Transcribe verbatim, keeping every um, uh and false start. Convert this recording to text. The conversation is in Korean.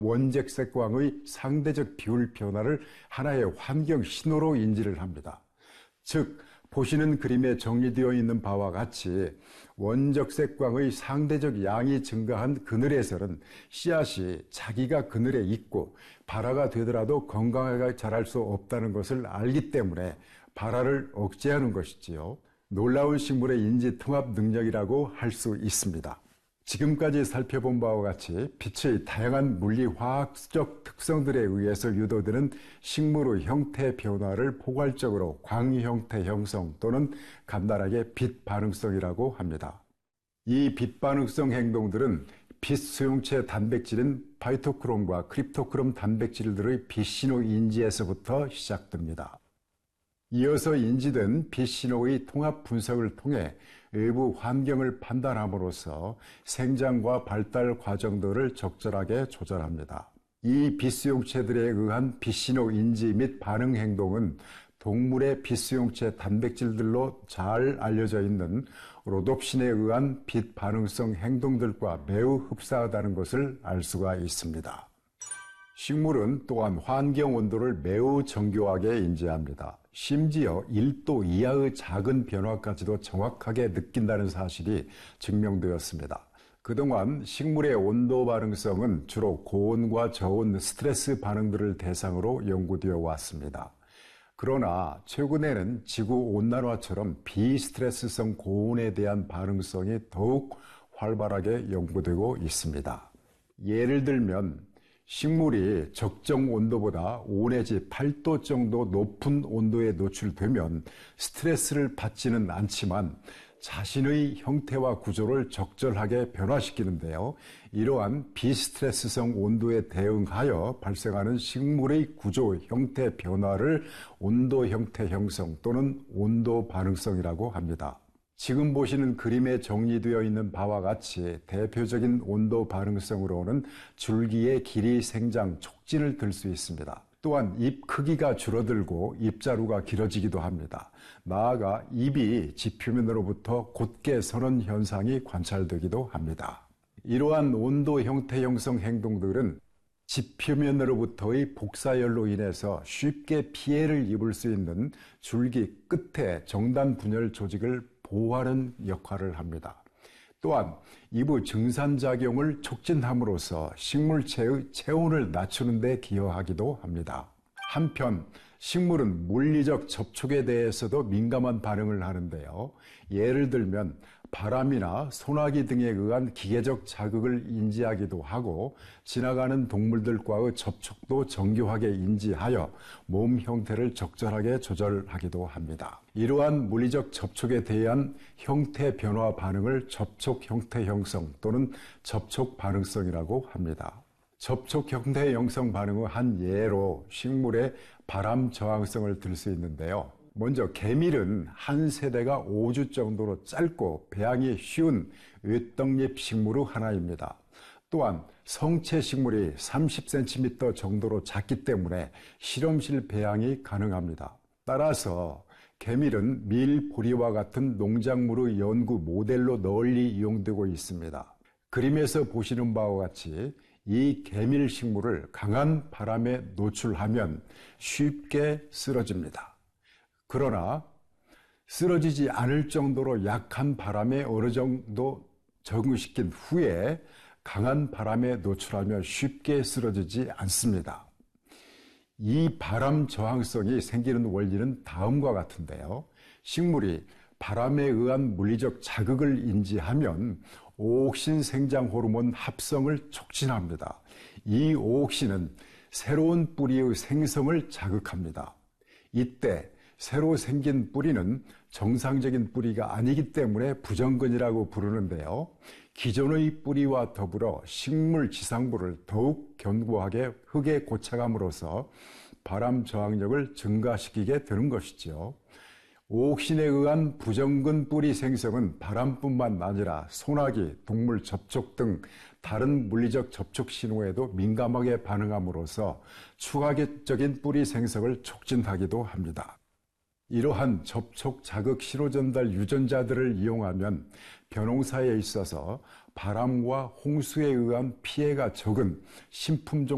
원적색광의 상대적 비율 변화를 하나의 환경 신호로 인지를 합니다. 즉, 보시는 그림에 정리되어 있는 바와 같이 원적색광의 상대적 양이 증가한 그늘에서는 씨앗이 자기가 그늘에 있고 발화가 되더라도 건강하게 자랄 수 없다는 것을 알기 때문에 발화를 억제하는 것이지요. 놀라운 식물의 인지 통합 능력이라고 할 수 있습니다. 지금까지 살펴본 바와 같이 빛의 다양한 물리화학적 특성들에 의해서 유도되는 식물의 형태 변화를 포괄적으로 광형태 형성 또는 간단하게 빛 반응성이라고 합니다. 이 빛 반응성 행동들은 빛 수용체 단백질인 파이토크롬과 크립토크롬 단백질들의 빛 신호 인지에서부터 시작됩니다. 이어서 인지된 빛 신호의 통합 분석을 통해 외부 환경을 판단함으로써 생장과 발달 과정들을 적절하게 조절합니다. 이 빛 수용체들에 의한 빛 신호 인지 및 반응 행동은 동물의 빛 수용체 단백질들로 잘 알려져 있는 로놉신에 의한 빛 반응성 행동들과 매우 흡사하다는 것을 알 수가 있습니다. 식물은 또한 환경 온도를 매우 정교하게 인지합니다. 심지어 일 도 이하의 작은 변화까지도 정확하게 느낀다는 사실이 증명되었습니다. 그동안 식물의 온도 반응성은 주로 고온과 저온, 스트레스 반응들을 대상으로 연구되어 왔습니다. 그러나 최근에는 지구온난화처럼 비스트레스성 고온에 대한 반응성이 더욱 활발하게 연구되고 있습니다. 예를 들면 식물이 적정 온도보다 오 내지 팔 도 정도 높은 온도에 노출되면 스트레스를 받지는 않지만 자신의 형태와 구조를 적절하게 변화시키는데요. 이러한 비스트레스성 온도에 대응하여 발생하는 식물의 구조, 형태 변화를 온도 형태 형성 또는 온도 반응성이라고 합니다. 지금 보시는 그림에 정리되어 있는 바와 같이 대표적인 온도 반응성으로는 줄기의 길이, 생장, 촉진을 들 수 있습니다. 또한 잎 크기가 줄어들고 잎자루가 길어지기도 합니다. 나아가 잎이 지표면으로부터 곧게 서는 현상이 관찰되기도 합니다. 이러한 온도 형태 형성 행동들은 지표면으로부터의 복사열로 인해서 쉽게 피해를 입을 수 있는 줄기 끝에 정단 분열 조직을 보호하는 역할을 합니다. 또한 이부 증산작용을 촉진함으로써 식물체의 체온을 낮추는 데 기여하기도 합니다. 한편 식물은 물리적 접촉에 대해서도 민감한 반응을 하는데요. 예를 들면 바람이나 소나기 등에 의한 기계적 자극을 인지하기도 하고 지나가는 동물들과의 접촉도 정교하게 인지하여 몸 형태를 적절하게 조절하기도 합니다. 이러한 물리적 접촉에 대한 형태 변화 반응을 접촉 형태 형성 또는 접촉 반응성이라고 합니다. 접촉 형태 형성 반응의 한 예로 식물의 바람 저항성을 들 수 있는데요. 먼저 개밀은 한 세대가 오 주 정도로 짧고 배양이 쉬운 외떡잎 식물의 하나입니다. 또한 성체 식물이 삼십 센티미터 정도로 작기 때문에 실험실 배양이 가능합니다. 따라서 개밀은 밀보리와 같은 농작물의 연구 모델로 널리 이용되고 있습니다. 그림에서 보시는 바와 같이 이 개밀 식물을 강한 바람에 노출하면 쉽게 쓰러집니다. 그러나 쓰러지지 않을 정도로 약한 바람에 어느 정도 적응시킨 후에 강한 바람에 노출하면 쉽게 쓰러지지 않습니다. 이 바람 저항성이 생기는 원리는 다음과 같은데요. 식물이 바람에 의한 물리적 자극을 인지하면 오옥신 생장 호르몬 합성을 촉진합니다. 이 오옥신은 새로운 뿌리의 생성을 자극합니다. 이때 새로 생긴 뿌리는 정상적인 뿌리가 아니기 때문에 부정근이라고 부르는데요. 기존의 뿌리와 더불어 식물 지상부를 더욱 견고하게 흙에 고착함으로써 바람 저항력을 증가시키게 되는 것이죠. 오옥신에 의한 부정근 뿌리 생성은 바람뿐만 아니라 소나기, 동물 접촉 등 다른 물리적 접촉 신호에도 민감하게 반응함으로써 추가적인 뿌리 생성을 촉진하기도 합니다. 이러한 접촉 자극 신호 전달 유전자들을 이용하면 벼농사에 있어서 바람과 홍수에 의한 피해가 적은 신품종